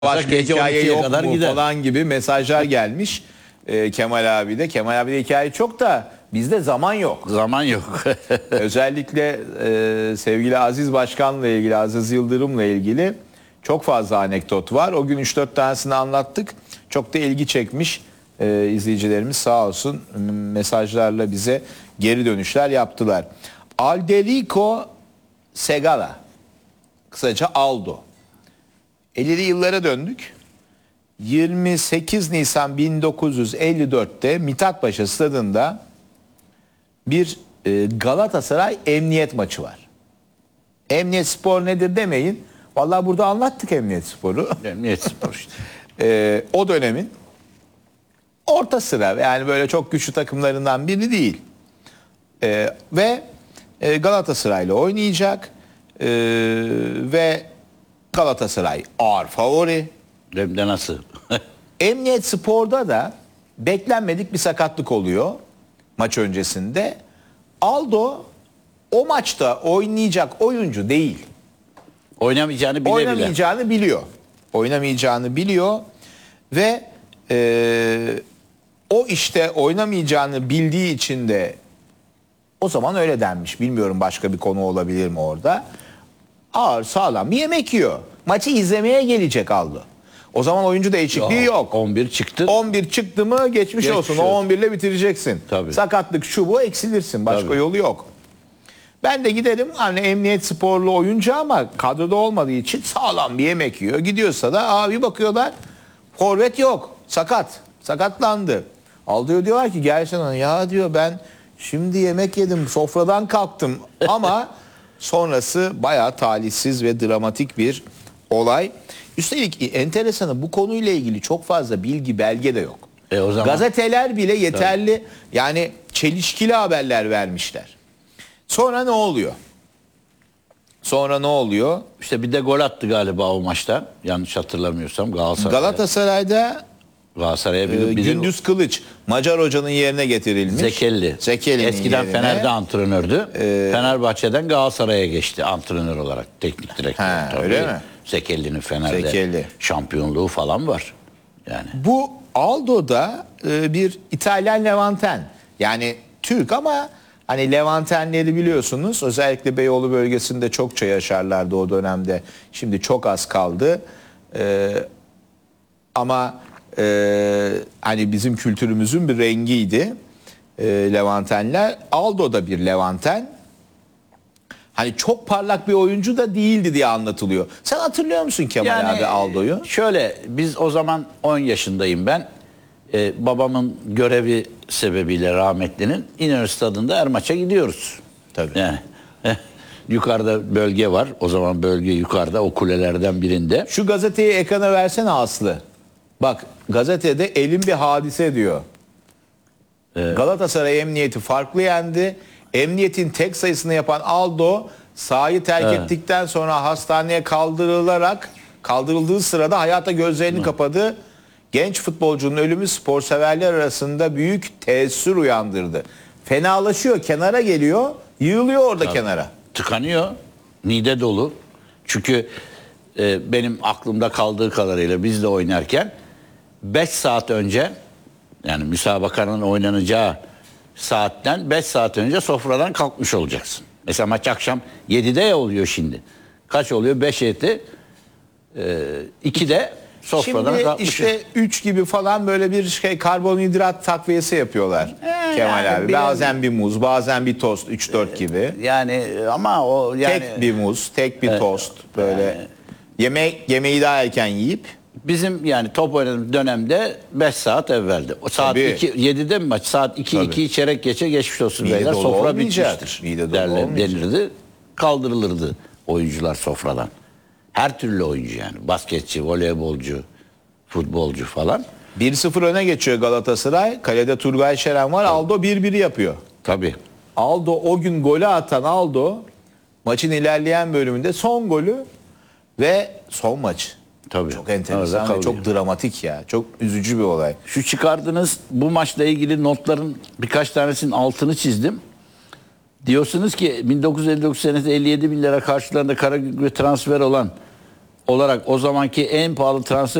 Başka gece hikaye 12'ye yok kadar mu gider falan gibi mesajlar gelmiş Kemal abi de. Kemal abi de hikaye çok da bizde zaman yok. Zaman yok. Özellikle sevgili Aziz Başkan'la ilgili, Aziz Yıldırım'la ilgili çok fazla anekdot var. O gün 3-4 tanesini anlattık. Çok da ilgi çekmiş izleyicilerimiz sağ olsun mesajlarla bize geri dönüşler yaptılar. Alderico Segala, kısaca Aldo. 50'li yıllara döndük. 28 Nisan 1954'te Mithatpaşa Stadı'nda bir Galatasaray Emniyet maçı var. Emniyet Spor nedir demeyin. Vallahi burada anlattık Emniyet Spor'u. Emniyet Spor işte. O dönemin orta sıra yani böyle çok güçlü takımlarından biri değil. Ve Galatasaray'la oynayacak. Ve Galatasaray ağır favori. Hem de nasıl? Emniyet Spor'da da beklenmedik bir sakatlık oluyor maç öncesinde. Aldo o maçta oynayacak oyuncu değil. Oynamayacağını bile Oynamayacağını biliyor. Oynamayacağını biliyor ve o işte oynamayacağını bildiği için de o zaman öyle denmiş. Bilmiyorum başka bir konu olabilir mi orada. Ağır sağlam bir yemek yiyor. Maçı izlemeye gelecek Aldo. O zaman oyuncu değişikliği yok. 11 çıktı. 11 çıktı mı geçmiş olsun. O 11 ile bitireceksin. Tabii. Sakatlık şu bu eksilirsin. Başka Tabii. yolu yok. Ben de giderim hani Emniyet Sporlu oyuncu ama kadroda olmadığı için sağlam bir yemek yiyor. Gidiyorsa da abi bakıyorlar forvet yok. Sakat. Sakatlandı. Alıyor diyorlar ki gelsene ya diyor ben şimdi yemek yedim sofradan kalktım ama sonrası bayağı talihsiz ve dramatik bir olay. Üstelik enteresanı bu konuyla ilgili çok fazla bilgi belge de yok. O zaman Gazeteler bile yeterli yani çelişkili haberler vermişler. Sonra ne oluyor? işte bir de gol attı galiba o maçta. Yanlış hatırlamıyorsam Galatasaray'a bir Gündüz Kılıç Macar hocanın yerine getirilmiş. Zekelli. Eskiden yerine. Fener'de antrenördü. Fenerbahçe'den Galatasaray'a geçti antrenör olarak. Teknik direktör. Tabii. Öyle mi? Zekelli'nin Fener'de Zekelli. şampiyonluğu falan var. Yani. Bu Aldo da bir İtalyan Levanten. Yani Türk ama hani Levantenleri biliyorsunuz özellikle Beyoğlu bölgesinde çokça yaşarlardı o dönemde. Şimdi çok az kaldı. Ama hani bizim kültürümüzün bir rengiydi Levantenler. Aldo da bir Levanten. Hani çok parlak bir oyuncu da değildi diye anlatılıyor. Sen hatırlıyor musun Kemal abi Aldo'yu? Şöyle biz o zaman 10 yaşındayım ben. Babamın görevi sebebiyle rahmetlinin İnönü Stadı'nda her maça gidiyoruz. Tabii. Yani yukarıda bölge var. O zaman bölge yukarıda o kulelerden birinde. Şu gazeteyi ekrana versene Aslı. Bak gazetede elin bir hadise diyor. Galatasaray Emniyeti farklı yendi. Emniyetin tek sayısını yapan Aldo sahayı terk ettikten sonra hastaneye kaldırıldığı sırada hayata gözlerini kapadı. Genç futbolcunun ölümü sporseverler arasında büyük teessür uyandırdı. Fenalaşıyor, kenara geliyor, yığılıyor orada kenara. Tıkanıyor. Mide dolu. Çünkü benim aklımda kaldığı kadarıyla biz de oynarken 5 saat önce yani müsabakanın oynanacağı saatten 5 saat önce sofradan kalkmış olacaksın. Mesela maç akşam 7'de ya oluyor şimdi. Kaç oluyor? 5 7. 2'de sofradan Şimdi kalkmış. işte 3 gibi falan böyle bir karbonhidrat takviyesi yapıyorlar Kemal yani abi. Bazen bir muz, bazen bir tost 3-4 gibi. Yani ama o yani Tek bir muz, tek bir tost böyle. Yemeği daha erken yiyip bizim yani top oynadığımız dönemde 5 saat evveldi. O saat Tabii. 7'de mi maç? Saat 2 çeyrek geçe geçmiş olsun Mide beyler. dolu Sofra olmayacak. bitmiştir. Mide dolu olmayacak. Denirdi. Kaldırılırdı oyuncular sofradan. Her türlü oyuncu yani. Basketçi, voleybolcu, futbolcu falan. 1-0 öne geçiyor Galatasaray. Kalede Turgay Şeren var. Aldo 1-1 yapıyor. Tabii. Aldo o gün golü atan Aldo maçın ilerleyen bölümünde son golü ve son maç. Tabii. Çok enteresan ve çok dramatik ya. Çok üzücü bir olay. Şu çıkardığınız bu maçla ilgili notların birkaç tanesinin altını çizdim. Diyorsunuz ki 1959 senesinde 57 bin lira karşılığında Karagümrük'e transfer olan olarak o zamanki en pahalı transfer